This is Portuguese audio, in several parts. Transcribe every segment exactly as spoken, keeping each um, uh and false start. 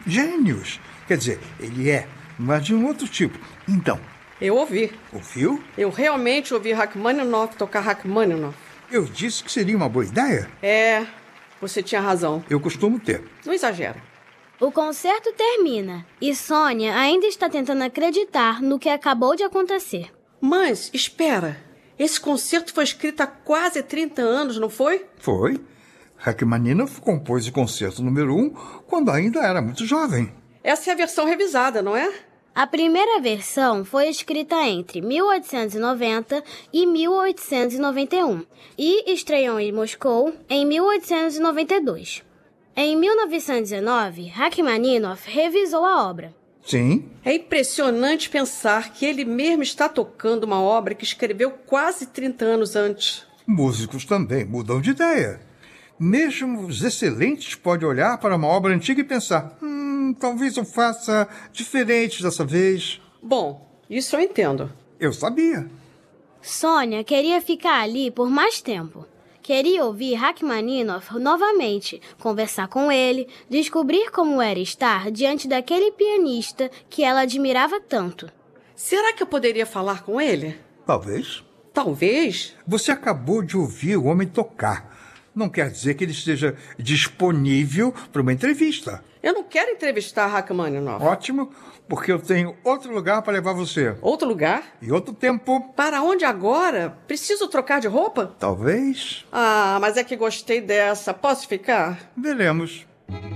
Gênios. Quer dizer, ele é, mas de um outro tipo. Então... Eu ouvi. Ouviu? Eu realmente ouvi Rachmaninoff tocar Rachmaninoff. Eu disse que seria uma boa ideia. É, você tinha razão. Eu costumo ter. Não exagera. O concerto termina e Sônia ainda está tentando acreditar no que acabou de acontecer. Mas, espera. Esse concerto foi escrito há quase trinta anos, não foi? Foi. Rachmaninoff compôs o concerto número um quando ainda era muito jovem. Essa é a versão revisada, não é? A primeira versão foi escrita entre mil oitocentos e noventa e mil oitocentos e noventa e um e estreou em Moscou em mil oitocentos e noventa e dois. Em mil novecentos e dezenove, Rachmaninoff revisou a obra. Sim. É impressionante pensar que ele mesmo está tocando uma obra que escreveu quase trinta anos antes. Músicos também mudam de ideia. Mesmo os excelentes podem olhar para uma obra antiga e pensar... Hum, talvez eu faça diferente dessa vez. Bom, isso eu entendo. Eu sabia. Sônia queria ficar ali por mais tempo. Queria ouvir Rachmaninoff novamente, conversar com ele, descobrir como era estar diante daquele pianista que ela admirava tanto. Será que eu poderia falar com ele? Talvez. Talvez. Você acabou de ouvir o homem tocar. Não quer dizer que ele esteja disponível para uma entrevista. Eu não quero entrevistar Rachmaninoff. Ótimo, porque eu tenho outro lugar para levar você. Outro lugar? E outro tempo. Para onde agora? Preciso trocar de roupa? Talvez. Ah, mas é que gostei dessa. Posso ficar? Veremos.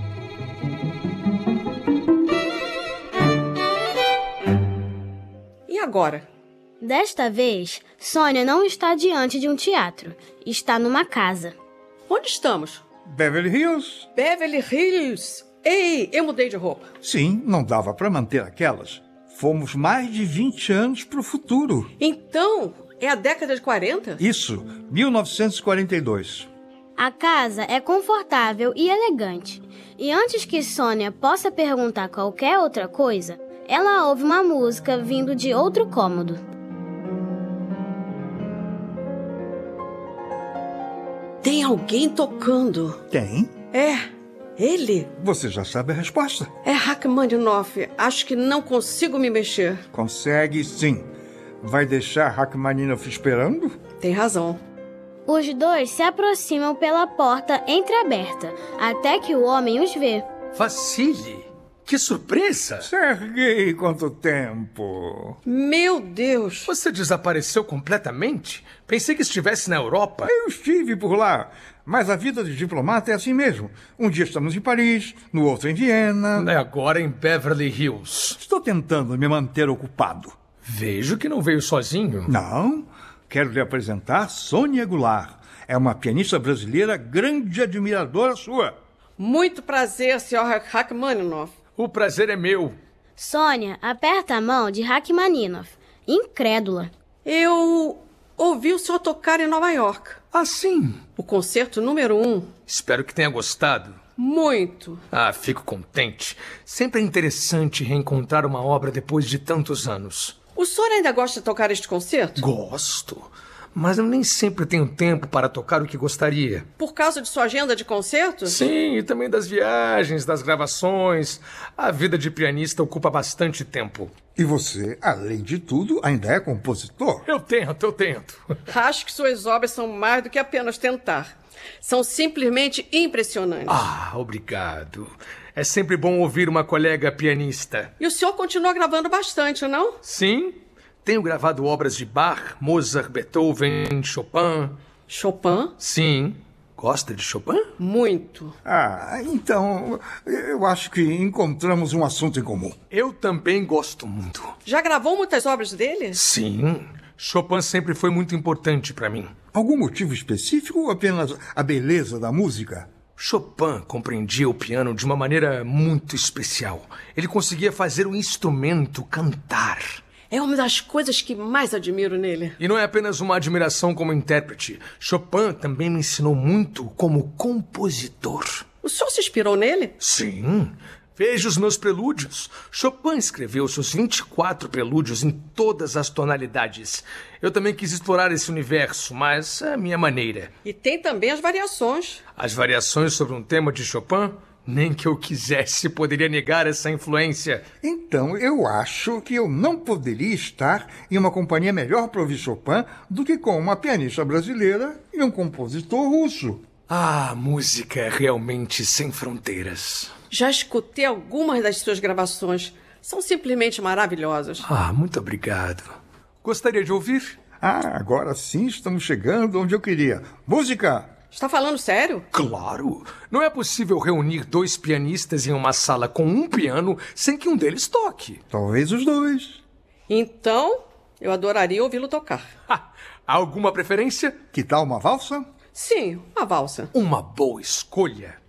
E agora? Desta vez, Sônia não está diante de um teatro. Está numa casa. Onde estamos? Beverly Hills. Beverly Hills. Ei, eu mudei de roupa. Sim, não dava para manter aquelas. Fomos mais de vinte anos para o futuro. Então, é a década de quarenta? Isso, mil novecentos e quarenta e dois. A casa é confortável e elegante. E antes que Sônia possa perguntar qualquer outra coisa, ela ouve uma música vindo de outro cômodo. Tem alguém tocando. Tem? É, ele. Você já sabe a resposta. É Rachmaninoff. Acho que não consigo me mexer. Consegue sim. Vai deixar Rachmaninoff esperando? Tem razão. Os dois se aproximam pela porta entreaberta, até que o homem os vê. Vassili! Que surpresa! Sergei, quanto tempo! Meu Deus! Você desapareceu completamente? Pensei que estivesse na Europa. Eu estive por lá, mas a vida de diplomata é assim mesmo. Um dia estamos em Paris, no outro em Viena. E agora em Beverly Hills. Estou tentando me manter ocupado. Vejo que não veio sozinho. Não, quero lhe apresentar Sônia Goulart. É uma pianista brasileira, grande admiradora sua. Muito prazer, senhor Rachmaninoff. O prazer é meu. Sônia aperta a mão de Rachmaninoff, incrédula. Eu ouvi o senhor tocar em Nova York. Ah, sim? O concerto número um. Espero que tenha gostado. Muito. Ah, fico contente. Sempre é interessante reencontrar uma obra depois de tantos anos. O senhor ainda gosta de tocar este concerto? Gosto. Mas eu nem sempre tenho tempo para tocar o que gostaria. Por causa de sua agenda de concertos? Sim, e também das viagens, das gravações. A vida de pianista ocupa bastante tempo. E você, além de tudo, ainda é compositor? Eu tento, eu tento. Acho que suas obras são mais do que apenas tentar. São simplesmente impressionantes. Ah, obrigado. É sempre bom ouvir uma colega pianista. E o senhor continua gravando bastante, não? Sim. Tenho gravado obras de Bach, Mozart, Beethoven, Chopin. Chopin? Sim. Gosta de Chopin? Muito. Ah, então eu acho que encontramos um assunto em comum. Eu também gosto muito. Já gravou muitas obras dele? Sim. Chopin sempre foi muito importante para mim. Algum motivo específico ou apenas a beleza da música? Chopin compreendia o piano de uma maneira muito especial. Ele conseguia fazer o instrumento cantar. É uma das coisas que mais admiro nele. E não é apenas uma admiração como intérprete. Chopin também me ensinou muito como compositor. O senhor se inspirou nele? Sim. Veja os meus prelúdios. Chopin escreveu seus vinte e quatro prelúdios em todas as tonalidades. Eu também quis explorar esse universo, mas é a minha maneira. E tem também as variações. As variações sobre um tema de Chopin? Nem que eu quisesse poderia negar essa influência. Então, eu acho que eu não poderia estar em uma companhia melhor para ouvir Chopin do que com uma pianista brasileira e um compositor russo. Ah, música é realmente sem fronteiras. Já escutei algumas das suas gravações. São simplesmente maravilhosas. Ah, muito obrigado. Gostaria de ouvir? Ah, agora sim estamos chegando onde eu queria. Música! Está falando sério? Claro! Não é possível reunir dois pianistas em uma sala com um piano sem que um deles toque. Talvez os dois. Então, eu adoraria ouvi-lo tocar. Ha! Alguma preferência? Que tal uma valsa? Sim, uma valsa. Uma boa escolha.